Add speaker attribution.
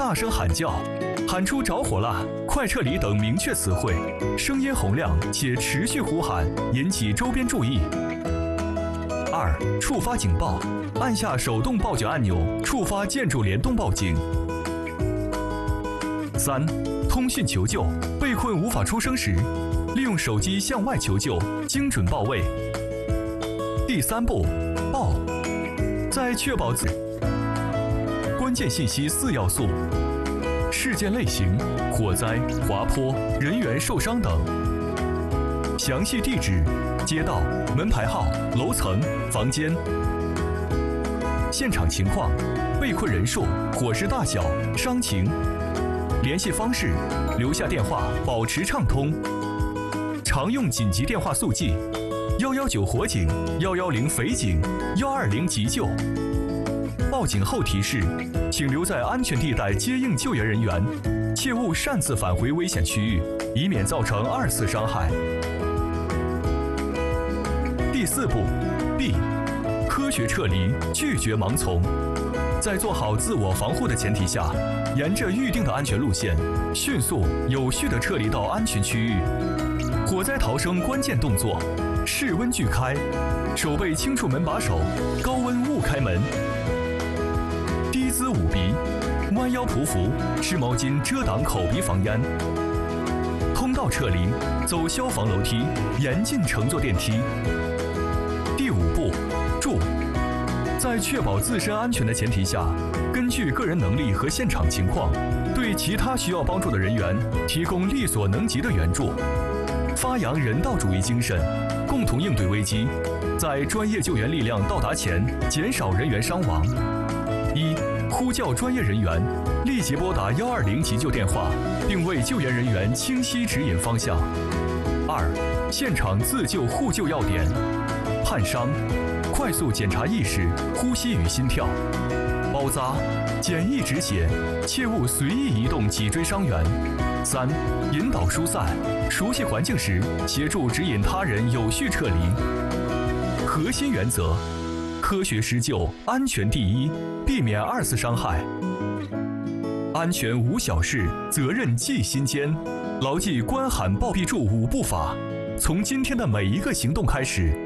Speaker 1: 大声喊叫，喊出着火了，快撤离等明确词汇，声音洪亮且持续呼喊，引起周边注意。2. 触发警报，按下手动报警按钮，触发建筑联动报警。3. 通讯求救，被困无法出声时，利用手机向外求救，精准报位。第3步，报，在确保关键信息4要素：事件类型、火灾、滑坡、人员受伤等；详细地址、街道、门牌号、楼层、房间；现场情况、被困人数、火势大小、伤情；联系方式，留下电话，保持畅通；常用紧急电话速记：119火警、110匪警、120急救。报警后提示，请留在安全地带接应救援人员，切勿擅自返回危险区域，以免造成2次伤害。第4步 ，B， 科学撤离，拒绝盲从。在做好自我防护的前提下，沿着预定的安全路线，迅速有序地撤离到安全区域。火灾逃生关键动作：室温拒开，手背轻触门把手，高温勿开门。低姿捂鼻，弯腰匍匐，湿毛巾遮挡口鼻防烟。通道撤离，走消防楼梯，严禁乘坐电梯。第5步，助，在确保自身安全的前提下，根据个人能力和现场情况，对其他需要帮助的人员提供力所能及的援助，发扬人道主义精神，共同应对危机，在专业救援力量到达前减少人员伤亡。1. 呼叫专业人员，立即拨打120急救电话，并为救援人员清晰指引方向。2. 现场自救互救要点：判伤，快速检查意识、呼吸与心跳；包扎，简易止血，切勿随意移动脊椎伤员。3. 引导疏散，熟悉环境时，协助指引他人有序撤离。核心原则：科学施救，安全第一，避免2次伤害。安全无小事，责任记心间。牢记关喊报必助5步法，从今天的每一个行动开始，